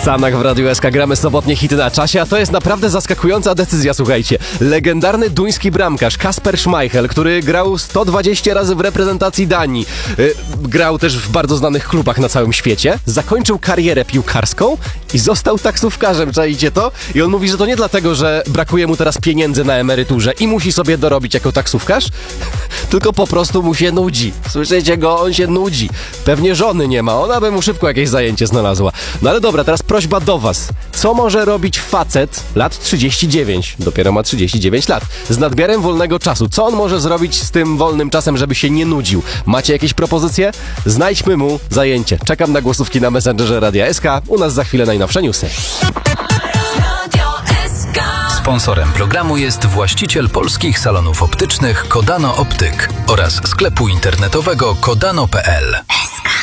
Stanach w Radiu SK gramy sobotnie hity na czasie, a to jest naprawdę zaskakująca decyzja, słuchajcie. Legendarny duński bramkarz Kasper Schmeichel, który grał 120 razy w reprezentacji Danii, grał też w bardzo znanych klubach na całym świecie, zakończył karierę piłkarską i został taksówkarzem, czaicie to? I on mówi, że to nie dlatego, że brakuje mu teraz pieniędzy na emeryturze i musi sobie dorobić jako taksówkarz, tylko po prostu mu się nudzi. Słyszycie go? On się nudzi. Pewnie żony nie ma, ona by mu szybko jakieś zajęcie znalazła. No ale dobra, teraz prośba do was. Co może robić facet lat 39, dopiero ma 39 lat, z nadmiarem wolnego czasu? Co on może zrobić z tym wolnym czasem, żeby się nie nudził? Macie jakieś propozycje? Znajdźmy mu zajęcie. Czekam na głosówki na Messengerze Radia SK. U nas za chwilę najnowsze newsy. Sponsorem programu jest właściciel polskich salonów optycznych Kodano Optyk oraz sklepu internetowego kodano.pl.